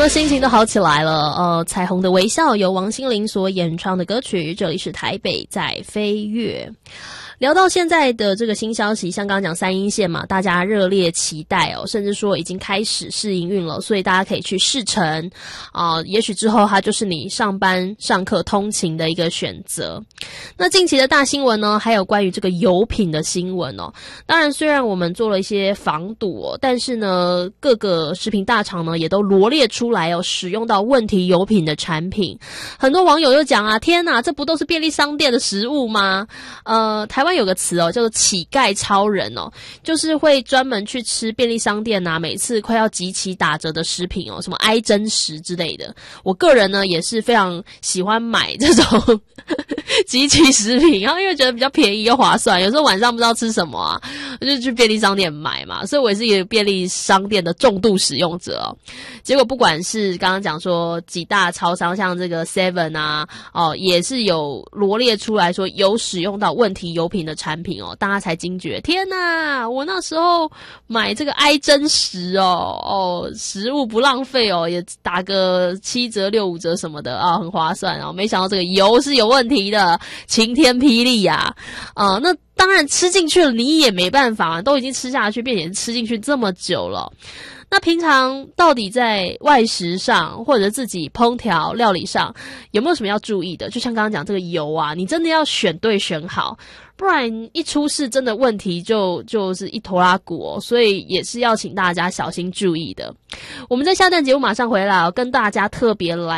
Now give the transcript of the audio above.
的心情都好起来了。彩虹的微笑由王心凌所演唱的歌曲，这里是台北在飞跃。聊到现在的这个新消息，像刚刚讲三鶯线嘛，大家热烈期待哦，甚至说已经开始试营运了，所以大家可以去试乘也许之后它就是你上班上课通勤的一个选择。那近期的大新闻呢，还有关于这个油品的新闻哦。当然虽然我们做了一些防堵但是呢各个食品大厂呢也都罗列出来使用到问题油品的产品。很多网友又讲啊，天哪，这不都是便利商店的食物吗？台湾有个词叫做乞丐超人就是会专门去吃便利商店每次快要集齐打折的食品什么哀真实之类的。我个人呢也是非常喜欢买这种集齐食品，然后因为觉得比较便宜又划算，有时候晚上不知道吃什么我就去便利商店买嘛，所以我也是一个便利商店的重度使用者结果不管是刚刚讲说几大超商，像这个 Seven 也是有罗列出来说有使用到问题油品的产品大家才惊觉，天哪，我那时候买这个哀真实食物不浪费也打个7折6、5折什么的很划算没想到这个油是有问题的，晴天霹雳那当然吃进去了你也没办法都已经吃下去，并且吃进去这么久了。那平常到底在外食上或者自己烹调料理上有没有什么要注意的？就像刚刚讲这个油你真的要选对选好，不然一出事真的问题就是一拖拉骨所以也是要请大家小心注意的。我们在下段节目马上回来跟大家特别来